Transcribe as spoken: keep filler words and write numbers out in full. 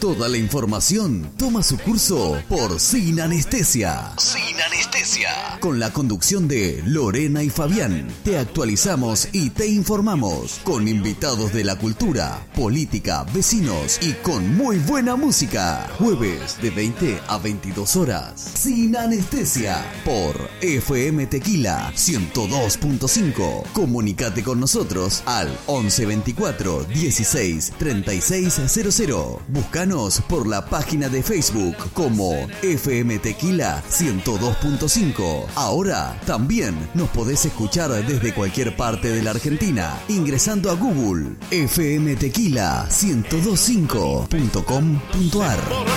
Toda la información toma su curso por Sin Anestesia. Sin Anestesia. Con la conducción de Lorena y Fabián, te actualizamos y te informamos con invitados de la cultura, política, vecinos y con muy buena música. Jueves de veinte a veintidós horas. Sin Anestesia por F M Tequila ciento dos punto cinco. Comunicate con nosotros al once veinticuatro dieciséis treinta y seis cero cero. Búscanos por la página de Facebook como F M Tequila ciento dos punto cinco. Ahora también nos podés escuchar desde cualquier parte de la Argentina ingresando a Google F M Tequila ciento dos punto cinco punto com punto ar.